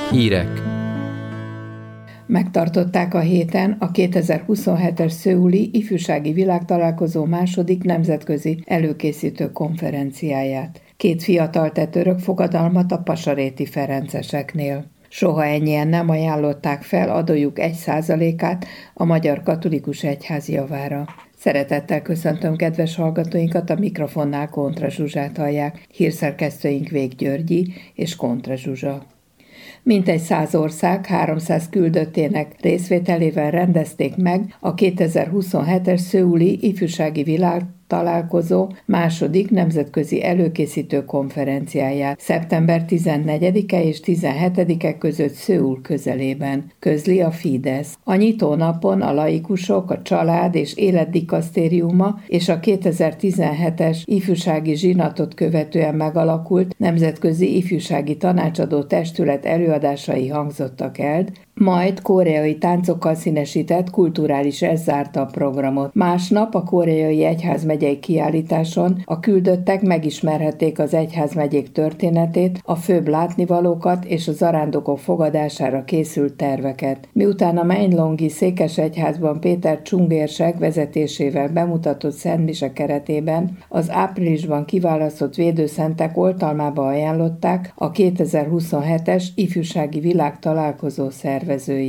Hírek. Megtartották a héten a 2027-es szöuli ifjúsági világtalálkozó második nemzetközi előkészítő konferenciáját. 2 fiatal tett örök fogadalmat a pasaréti ferenceseknél. Soha ennyien nem ajánlották fel adójuk 1%-át a Magyar Katolikus Egyház javára. Szeretettel köszöntöm kedves hallgatóinkat, a mikrofonnál Kontra Zsuzsát hallják, hírszerkesztőink Vég Györgyi és Kontra Zsuzsa. Mintegy 100 ország 300 küldöttének részvételével rendezték meg a 2027-es szöuli ifjúsági világtalálkozó második nemzetközi előkészítő konferenciáját szeptember 14-e és 17-e között Szöul közelében, közli a Fidesz. A nyitónapon a laikusok, a család és életdikasztériuma és a 2017-es ifjúsági zsinatot követően megalakult Nemzetközi Ifjúsági Tanácsadó Testület előadásai hangzottak el, majd koreai táncokkal színesített kulturális zárta a programot. Másnap a koreai egyházmegyei kiállításon a küldöttek megismerhették az egyházmegyék történetét, a főbb látnivalókat és a zarándokok fogadására készült terveket. Miután a Menylongi székesegyházban Péter Csungérsek vezetésével bemutatott szentmise keretében az áprilisban kiválasztott védőszentek oltalmába ajánlották a 2027-es ifjúsági világtalálkozó szervezőit.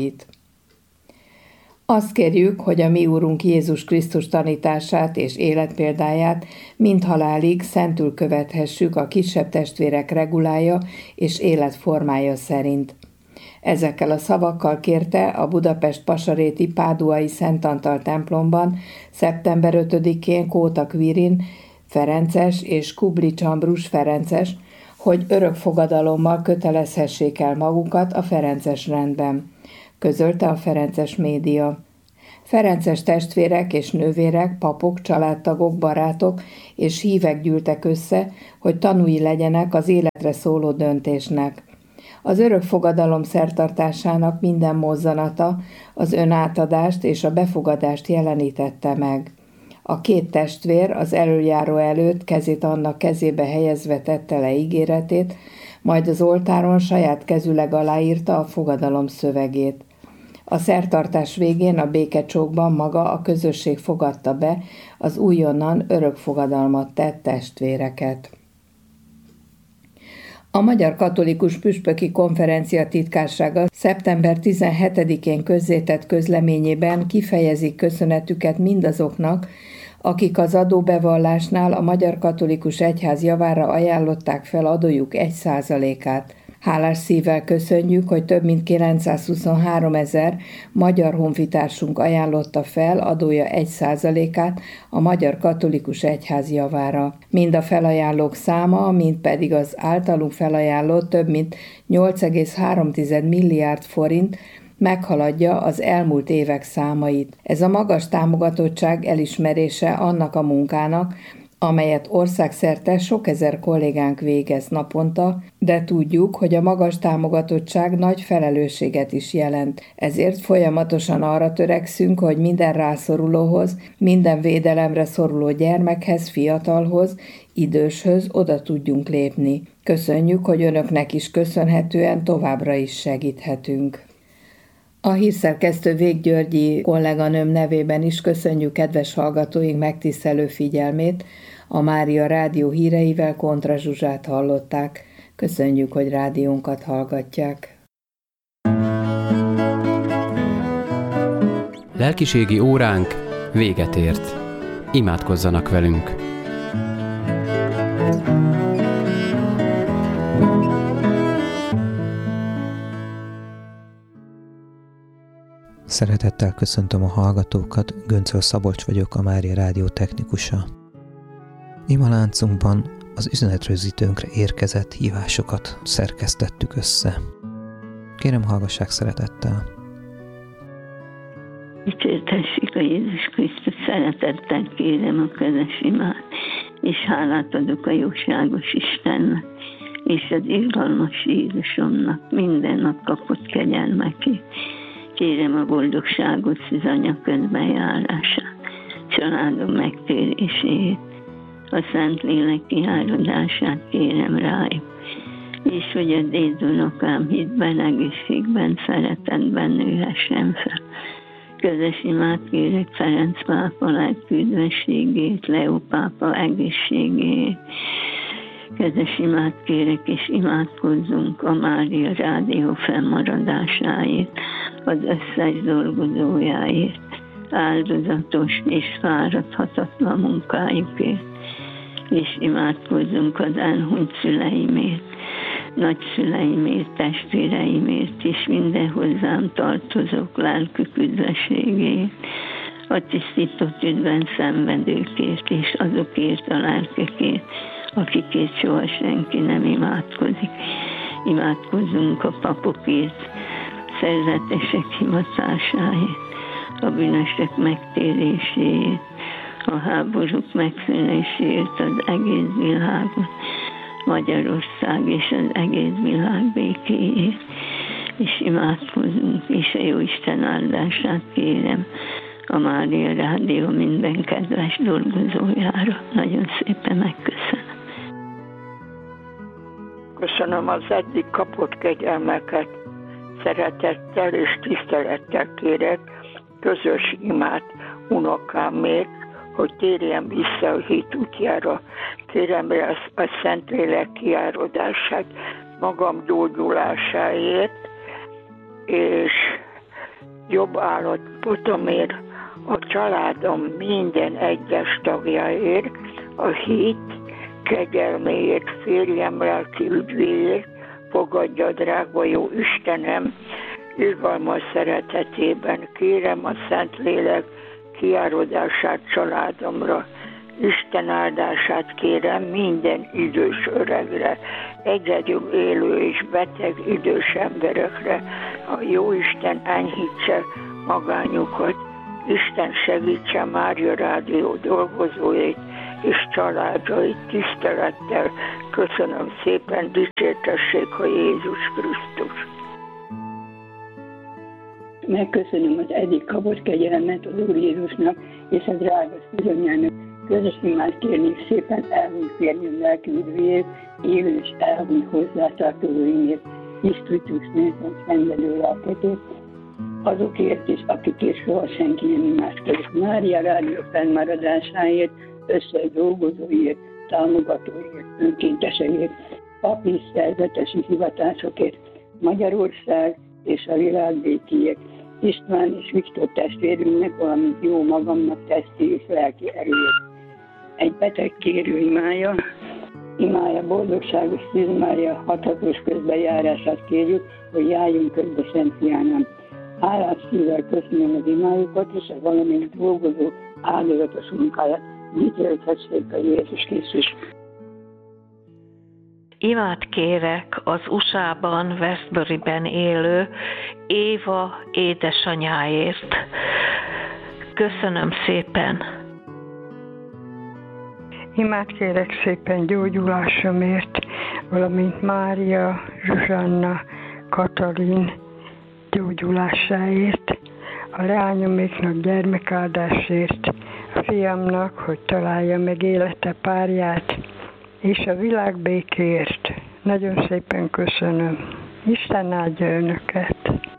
Azt kérjük, hogy a mi Úrunk Jézus Krisztus tanítását és életpéldáját mind halálig szentül követhessük a kisebb testvérek regulája és életformája szerint. Ezekkel a szavakkal kérte a Budapest pasaréti Páduai Szent Antal templomban szeptember 5-én Kóta Quirin ferences és Kublics Ambrus ferences, hogy örök fogadalommal kötelezhessék el magukat a ferences rendben, közölte a ferences média. Ferences testvérek és nővérek, papok, családtagok, barátok és hívek gyűltek össze, hogy tanúi legyenek az életre szóló döntésnek. Az örök fogadalom szertartásának minden mozzanata az önátadást és a befogadást jelenítette meg. A 2 testvér az elöljáró előtt kezét annak kezébe helyezve tette le ígéretét, majd az oltáron saját kezüleg aláírta a fogadalom szövegét. A szertartás végén a békecsókban maga a közösség fogadta be az újonnan örök fogadalmat tett testvéreket. A Magyar Katolikus Püspöki Konferencia titkársága szeptember 17-én közzétett közleményében kifejezik köszönetüket mindazoknak, akik az adóbevallásnál a Magyar Katolikus Egyház javára ajánlották fel adójuk 1%-át. Hálás szívvel köszönjük, hogy több mint 923 000 magyar honfitársunk ajánlotta fel adója 1%-át a Magyar Katolikus Egyház javára. Mind a felajánlók száma, mind pedig az általunk felajánlott több mint 8,3 milliárd forint meghaladja az elmúlt évek számait. Ez a magas támogatottság elismerése annak a munkának, amelyet országszerte sok ezer kollégánk végez naponta, de tudjuk, hogy a magas támogatottság nagy felelősséget is jelent. Ezért folyamatosan arra törekszünk, hogy minden rászorulóhoz, minden védelemre szoruló gyermekhez, fiatalhoz, időshöz oda tudjunk lépni. Köszönjük, hogy önöknek is köszönhetően továbbra is segíthetünk. A hírszerkesztő Vég Györgyi kolléganőm nevében is köszönjük kedves hallgatóink megtisztelő figyelmét. A Mária Rádió híreivel Kontra Zsuzsát hallották. Köszönjük, hogy rádiónkat hallgatják. Lelkiségi óránk véget ért. Imádkozzanak velünk! Szeretettel köszöntöm a hallgatókat, Göncöl Szabolcs vagyok, a Mária Rádió technikusa. Imaláncunkban az üzenetrögzítőnkre érkezett hívásokat szerkesztettük össze. Kérem, hallgassák szeretettel. Dicsértessék a Jézus Krisztus, szeretettel kérem a közös imát, és hálát adok a jóságos Istennek, és az irgalmas Jézusomnak minden nap kapott kegyelmekét. Kérem a boldogságot, szűzanya közbenjárását, családom megtérését, a Szentlélek kiáradását kérem rájuk. és hogy a dédunokám hitben, egészségben, szeretetben nőhessen fel. Közös imát kérek Ferenc pápa lelküdvességét, Leó pápa egészségét. Közös imát kérek, és imádkozzunk a Mária Rádió fennmaradásáért, az összes dolgozójáért, áldozatos és fáradhatatlan munkájukért, és imádkozzunk az elhunyt szüleimért, nagyszüleimért, testvéreimért, és minden hozzám tartozók lelkük üdvességét, a tisztított üdvben szenvedőkért, és azokért a lelkekért, akikért soha senki nem imádkozik. Imádkozzunk a papokért, szerzetesek hivatásáért, a bűnösök megtéréséért, a háborúk megszűnéséért az egész világon, Magyarország és az egész világ békéért, és imádkozunk, és a Jóisten áldását kérem a Mária Rádió minden kedves dolgozójára. Nagyon szépen megköszönöm. Köszönöm az eddig kapott kegyelmeket, szeretettel és tisztelettel kérek közös imát unokámért, hogy térjen vissza a hit útjára. Kérem a Szentlélek kiáradását magam gyógyulásáért, és jobb állapotomért, a családom minden egyes tagjáért, a hit kegyelméért, férjem lelki üdvéért, fogadja drága jó Istenem, irgalmas szeretetében. Kérem a Szentlélek kiáradását családomra, Isten áldását kérem minden idős öregre, egyedül élő és beteg idős emberekre. A jó Isten enyhítse magányukat, Isten segítse Mária Rádió dolgozóit és családjait. Tisztelettel köszönöm szépen, dicsértessék a Jézus Krisztus. Megköszönöm az eddig kapott kegyelmet az Úr Jézusnak és a drága szűzanyának. Közös imát kérnék szépen elhunyt férjem lelki üdvéért, élő és elhunyt hozzátartozóimért, Krisztus nőtlen szenvedő lelketét, azokért is, akikért soha senki nem imádkozik. Mária Rádió fennmaradásáért, összes dolgozóért, támogatóért, önkénteseért, papi szerzetesi hivatásokért, Magyarország és a világ békéért, István és Viktor testvérünknek, valamint jó magamnak testi és lelki erőért. Egy beteg kérő imája boldogságos Szűz Mária hathatós közbejárását kérjük, hogy járjunk közbe Szent Fiánál. Hálás szívvel köszönöm az imájukat és a valamint dolgozó áldozatos munkáját. Dicsértessék a Jézus Krisztus. Imát kérek az USA-ban, Westburyben élő Éva édesanyáért. Köszönöm szépen. Imát kérek szépen gyógyulásomért, valamint Mária, Zsuzsanna, Katalin gyógyulásáért, a leányoméknak gyermekáldásért, a fiamnak, hogy találja meg élete párját, és a világ békéért. Nagyon szépen köszönöm. Isten áldja önöket.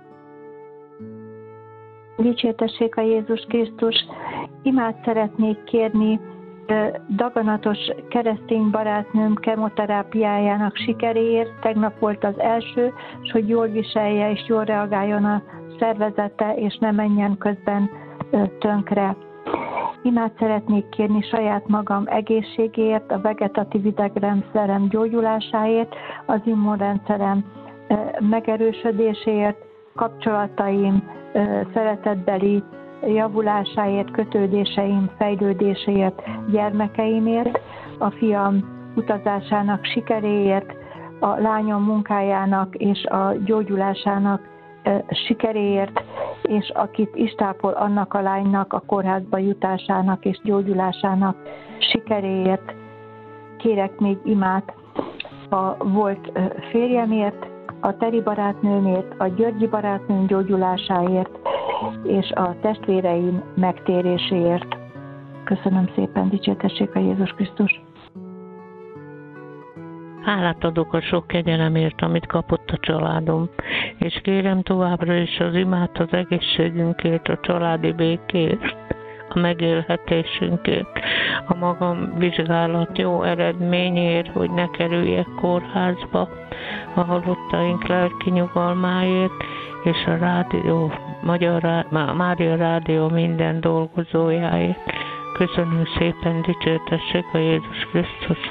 Dicsértessék a Jézus Krisztus. Imát szeretnék kérni daganatos keresztény barátnőm kemoterápiájának sikeréért. Tegnap volt az első, és hogy jól viselje és jól reagáljon a szervezete, és ne menjen közben tönkre. Imát szeretnék kérni saját magam egészségéért, a vegetatív idegrendszerem gyógyulásáért, az immunrendszerem megerősödéséért, kapcsolataim szeretetbeli javulásáért, kötődéseim fejlődéséért, gyermekeimért, a fiam utazásának sikeréért, a lányom munkájának és a gyógyulásának sikeréért, és akit is tápol, annak a lánynak a kórházba jutásának és gyógyulásának sikeréért. Kérek még imát a volt férjemért, a Teri barátnőmért, a Györgyi barátnőm gyógyulásáért, és a testvéreim megtéréséért. Köszönöm szépen, dicsértessék a Jézus Krisztus. hálát adok a sok kegyelemért, amit kapott a családom, és kérem továbbra is az imát az egészségünkért, a családi békért, a megélhetésünkért, a magam vizsgálat jó eredményért, hogy ne kerüljek kórházba, a halottaink lelki nyugalmáért, és a rádió, Mária Rádió minden dolgozójáért. Köszönöm szépen, dicsértessék a Jézus Krisztus.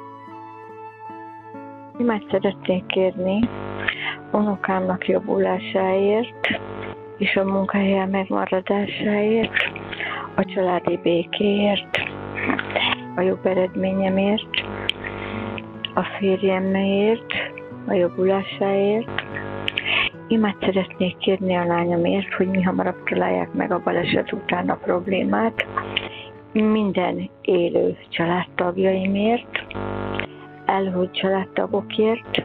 Imát szeretnék kérni unokámnak jobbulásáért, és a munkahelyen megmaradásáért, a családi békéért, a jobb eredményemért, a férjemért, a jobbulásáért. Imát szeretnék kérni a lányomért, hogy mi hamarabb találják meg a baleset után a problémát, minden élő családtagjaimért, elhunyt családtagokért,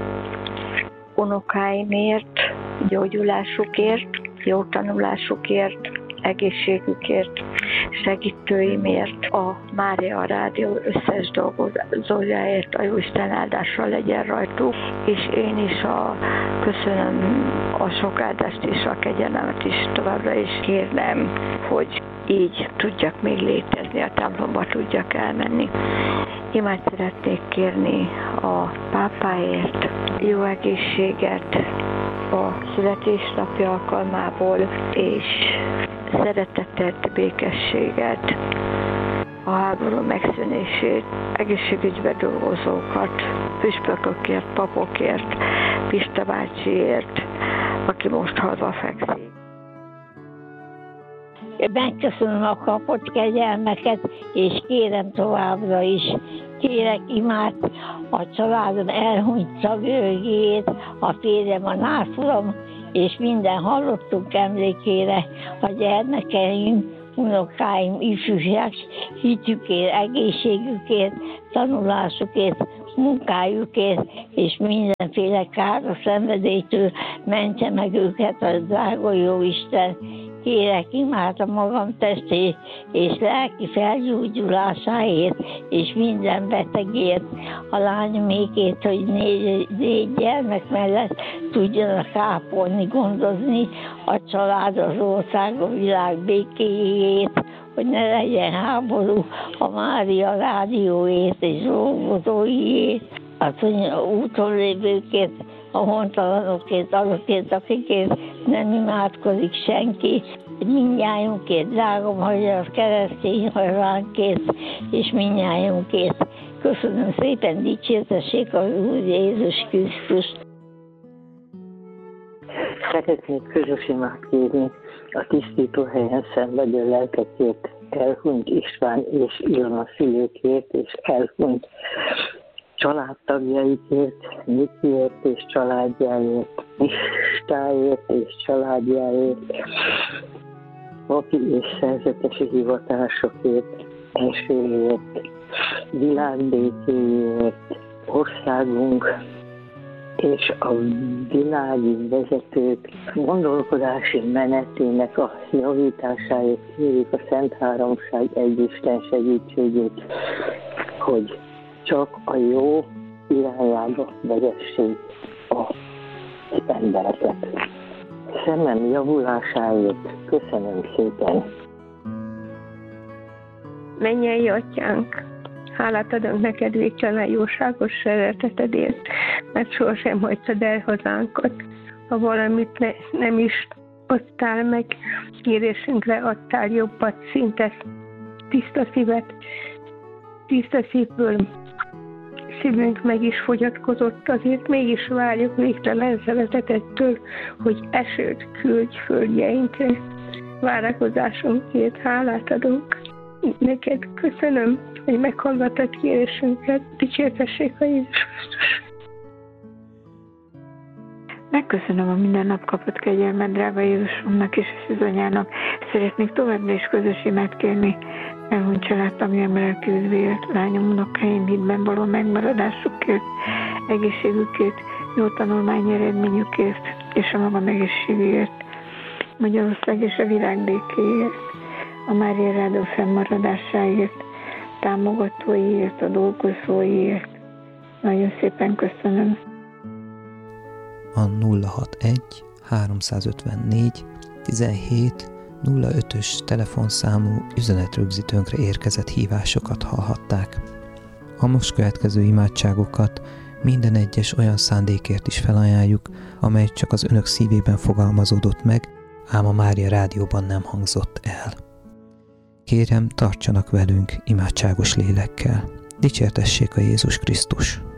unokáimért, gyógyulásukért, jó tanulásukért, egészségükért, segítőimért, a Mária Rádió összes dolgozójáért, a Jóisten áldással legyen rajtuk, és én is köszönöm a sok áldást és a kegyelmet is, továbbra is kérnem, hogy így tudjak még létezni, a templomba tudjak elmenni. Imát szeretnék kérni a pápáért, jó egészséget a születésnapja alkalmából, és szeretetet, békességet, a háború megszűnését, egészségügyben dolgozókat, püspökökért, papokért, Pista bácsiért, aki most halva fekszik. Megköszönöm a kapott kegyelmeket, és kérem továbbra is, kérek imát a családom elhunyt tagjaiért, a férjem, a náfuram, és minden hallottunk emlékére, a gyermekeim, unokáim, ifjúság, hitükért, egészségükért, tanulásukért, munkájukért, és mindenféle káros szenvedélytől mentse meg őket a drága jó Isten. Kérek imát a magam testét és lelki felgyógyulásáért, és minden betegért, a lányomékért, hogy négy gyermek mellett tudjanak ápolni, gondozni a család, az ország, a világ békéjét, hogy ne legyen háború, a Mária Rádióért és dolgozóiért, az úton lévőkért, a hontalanokért, azokért, akikért nem imádkozik senki, mindnyájunkért, drága magyar keresztény hazánkért, és mindnyájunkért. Köszönöm szépen, dicsértessék az Úr Jézus Krisztus. Szeretnék közös imát kérni a tisztító helyen szenvedő lelkekért, elhunyt István és Ilona szülőkért, és elhunyt családtagjaikért, Mikiért és családjáért, Istáért és családjáért, papi és szerzetesi hivatásokért, esőért, világbékéért, országunk és a világi vezetők gondolkodási menetének a javításáért kérjük a Szent Háromság egyisten segítségét, hogy csak a jó irányába vezessék az embereket. Szemem javulásáért köszönöm szépen. Mennyei Atyánk, hálát adunk neked végtelen jóságos szeretetedért, mert sohasem hagytad el hazánkat. Ha valamit nem is adtál meg, kérésünkre adtál jobbat, szinte tiszta szívet, tiszta szívből szívünk meg is fogyatkozott, azért mégis várjuk végtelen szeretetettől, hogy esőt küldj földjeinkre. Várakozásunkért hálát adunk. Neked köszönöm, hogy meghallgattad kérésünket. Dicsértessék a Jézus Krisztus. Megköszönöm a minden nap kapott kegyelmet drága Jézusomnak és a szűzanyának. Szeretnék továbbra is közös imát kérni elhunyt családtagjám lelki üdvéért, lányom, unokáim hitben való megmaradásukért, egészségükért, jó tanulmányi eredményükért és a magam egészségüért, Magyarország és a világ békéért, a Mária Rádió fennmaradásáért, támogatóiért, a dolgozóiért, Nagyon szépen köszönöm. A 061 354 17 05-ös telefonszámú üzenetrögzítőnkre érkezett hívásokat hallhatták. A most következő imádságokat minden egyes olyan szándékért is felajánljuk, amely csak az önök szívében fogalmazódott meg, ám a Mária Rádióban nem hangzott el. Kérem, tartsanak velünk imádságos lélekkel. Dicsértessék a Jézus Krisztus!